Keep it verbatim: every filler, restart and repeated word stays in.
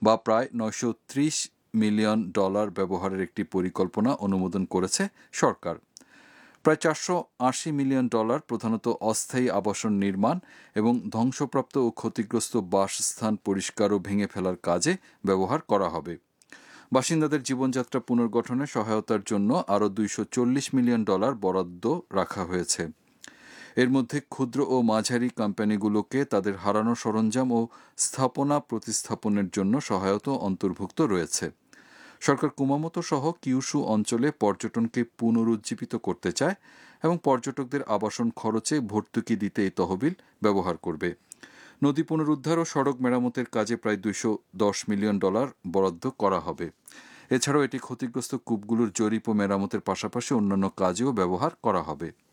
বা প্রায় নয়শো ত্রিশ মিলিয়ন ডলার ব্যবহারের একটি পরিকল্পনা অনুমোদন করেছে সরকার। প্রায় চারশো আশি মিলিয়ন ডলার প্রধানত অস্থায়ী আবাসন নির্মাণ এবং ধ্বংসপ্রাপ্ত ও ক্ষতিগ্রস্ত বাসস্থান পরিষ্কার ও ভেঙে ফেলার কাজে ব্যবহার করা হবে। বাসিন্দাদের জীবনযাত্রা পুনর্গঠনে সহায়তার জন্য আরও দুইশো চল্লিশ মিলিয়ন ডলার বরাদ্দ রাখা হয়েছে। এর মধ্যে ক্ষুদ্র ও মাঝারি কোম্পানিগুলোকে তাদের হারানো সরঞ্জাম ও স্থাপনা প্রতিস্থাপনের জন্য সহায়তা অন্তর্ভুক্ত রয়েছে। সরকার কুমামোতো সহ কিউশু অঞ্চলে পর্যটনকে পুনরুজ্জীবিত করতে চায় এবং পর্যটকদের আবাসন খরচে ভর্তুকি দিতে এই তহবিল ব্যবহার করবে। নদী পুনরুদ্ধার ও সড়ক মেরামতের কাজে প্রায় দুইশো দশ মিলিয়ন ডলার বরাদ্দ করা হবে। এছাড়াও এটি ক্ষতিগ্রস্ত কূপগুলোর জরিপ ও মেরামতের পাশাপাশি অন্যান্য কাজেও ব্যবহার করা হবে।